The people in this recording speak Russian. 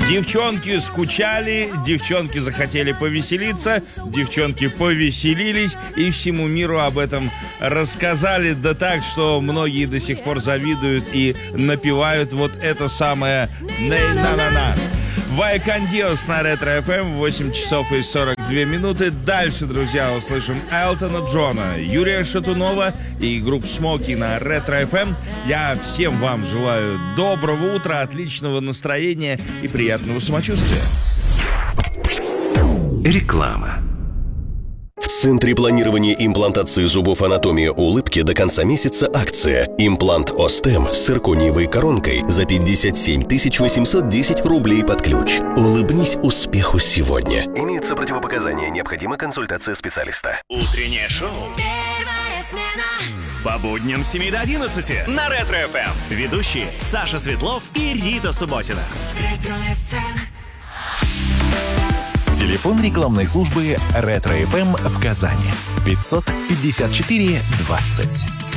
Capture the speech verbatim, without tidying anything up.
Девчонки скучали, девчонки захотели повеселиться, девчонки повеселились и всему миру об этом рассказали. Да так, что многие до сих пор завидуют и напевают вот это самое «Ней-на-на-на». Вай Кандиос на Ретро-эф эм, восемь часов и сорок две минуты. Дальше, друзья, услышим Элтона Джона, Юрия Шатунова и группу Смоки на Ретро-эф эм. Я всем вам желаю доброго утра, отличного настроения и приятного самочувствия. Реклама. В Центре планирования имплантации зубов «Анатомия улыбки» до конца месяца акция. Имплант Остем с циркониевой коронкой за пятьдесят семь тысяч восемьсот десять рублей под ключ. Улыбнись успеху сегодня. Имеются противопоказания. Необходима консультация специалиста. Утреннее шоу. Первая смена. По будням с семи до одиннадцати на Ретро-эф эм. Ведущие Саша Светлов и Рита Субботина. Ретро-эф эм. Телефон рекламной службы Ретро-эф эм в Казани. пятьсот пятьдесят четыре двадцать.